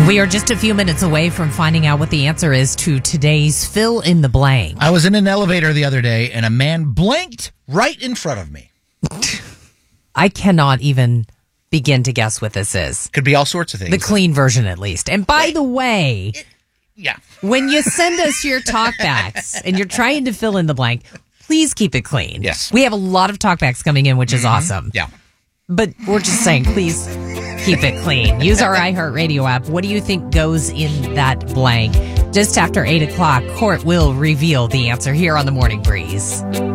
We are just a few minutes away from finding out what the answer is to today's fill in the blank. I was in an elevator the other day, and a man blinked right in front of me. I cannot even begin to guess what this is. Could be all sorts of things. The clean version, at least. And by the way, yeah, when you send us your talkbacks and you're trying to fill in the blank, please keep it clean. Yes. We have a lot of talkbacks coming in, which is awesome. Yeah. But we're just saying, please keep it clean. Use our iHeartRadio app. What do you think goes in that blank? Just after 8 o'clock, Court will reveal the answer here on the Morning Breeze.